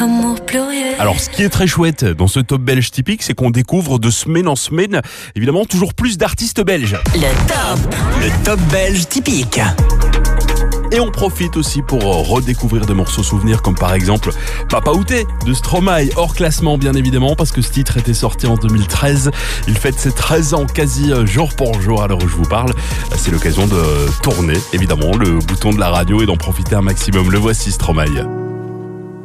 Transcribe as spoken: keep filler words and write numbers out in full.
Amour pluriel. Alors, ce qui est très chouette dans ce top belge typique, c'est qu'on découvre de semaine en semaine, évidemment, toujours plus d'artistes belges. Le top. Le top belge typique. Et on profite aussi pour redécouvrir des morceaux souvenirs, comme par exemple Papa Outé de Stromae, hors classement bien évidemment, parce que ce titre était sorti en deux mille treize. Il fête ses treize ans quasi jour pour jour à l'heure où je vous parle. C'est l'occasion de tourner, évidemment, le bouton de la radio et d'en profiter un maximum. Le voici, Stromae.